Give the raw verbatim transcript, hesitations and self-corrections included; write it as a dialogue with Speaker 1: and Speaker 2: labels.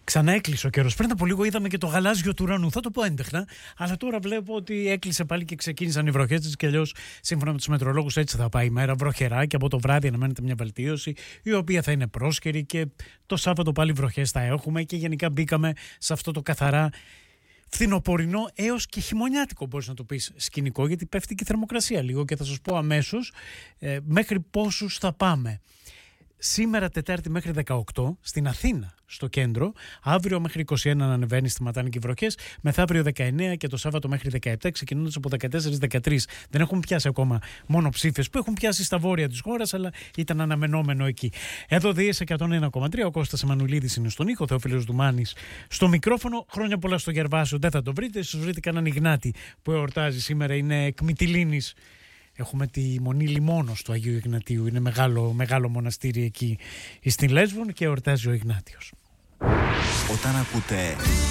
Speaker 1: Ξανά έκλεισε ο καιρός. Πριν από λίγο είδαμε και το γαλάζιο του ουρανού. Θα το πω έντεχνα, αλλά τώρα βλέπω ότι έκλεισε πάλι και ξεκίνησαν οι βροχές. Και αλλιώς, σύμφωνα με τους μετρολόγους, έτσι θα πάει η μέρα. Βροχερά και από το βράδυ αναμένεται μια βελτίωση, η οποία θα είναι πρόσκαιρη και το Σάββατο πάλι βροχές θα έχουμε. Και γενικά μπήκαμε σε αυτό το καθαρά φθινοπορεινό έως και χειμωνιάτικο, μπορείς να το πεις, σκηνικό, γιατί πέφτει και η θερμοκρασία λίγο και θα σας πω αμέσως ε, μέχρι πόσους θα πάμε. Σήμερα Τετάρτη μέχρι δεκαοκτώ στην Αθήνα, στο κέντρο. Αύριο μέχρι είκοσι ένα να ανεβαίνει στη Ματάνη και οι βροχές. Μεθαύριο δεκαεννέα και το Σάββατο μέχρι δεκαεπτά, ξεκινώντας από δεκατέσσερα δεκατρείς. Δεν έχουν πιάσει ακόμα μόνο ψήφες που έχουν πιάσει στα βόρεια της χώρας, αλλά ήταν αναμενόμενο εκεί. Εδώ Δίες εκατόν ένα κόμμα τρία. Ο Κώστας Εμμανουλίδης είναι στον ήχο, Θεόφιλος Δουμάνης στο μικρόφωνο. Χρόνια πολλά στο Γερβάσιο, δεν θα το βρείτε. Ίσως βρείτε κανέναν Ιγνάτη που εορτάζει σήμερα, είναι εκ Μυτιλήνης. Έχουμε τη Μονή Λιμόνος του Αγίου Ιγνατίου, είναι μεγάλο, μεγάλο μοναστήρι εκεί στην Λέσβο και εορτάζει ο Ιγνάτιος.
Speaker 2: Όταν ακούτε